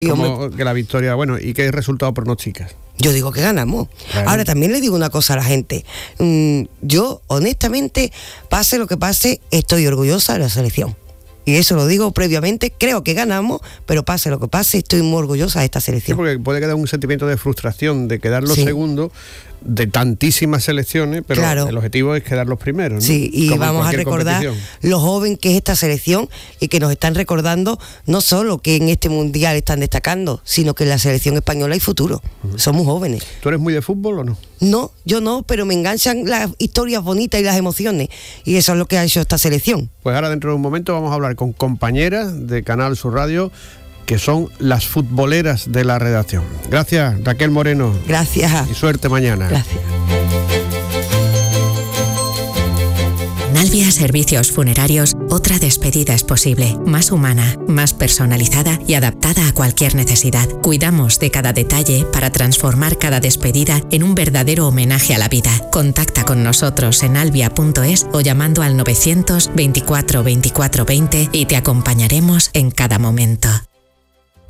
como que la victoria, bueno, ¿y qué resultado pronosticas? Yo digo que ganamos. Claro. Ahora también le digo una cosa a la gente. Yo, honestamente, pase lo que pase, estoy orgullosa de la selección. Y eso lo digo previamente, creo que ganamos, pero pase lo que pase, estoy muy orgullosa de esta selección. Sí, porque puede quedar un sentimiento de frustración de quedar los segundos de tantísimas selecciones, pero claro, el objetivo es quedar los primeros, ¿no? Sí, y como vamos a recordar lo joven que es esta selección y que nos están recordando no solo que en este mundial están destacando, sino que en la selección española hay futuro. Somos jóvenes. ¿Tú eres muy de fútbol o no? No, yo no, pero me enganchan las historias bonitas y las emociones, y eso es lo que ha hecho esta selección. Pues ahora dentro de un momento vamos a hablar con compañeras de Canal Sur Radio, que son las futboleras de la redacción. Gracias, Raquel Moreno. Gracias. Y suerte mañana. Gracias. En Albia Servicios Funerarios, otra despedida es posible, más humana, más personalizada y adaptada a cualquier necesidad. Cuidamos de cada detalle para transformar cada despedida en un verdadero homenaje a la vida. Contacta con nosotros en albia.es o llamando al 900 24 24 20 y te acompañaremos en cada momento.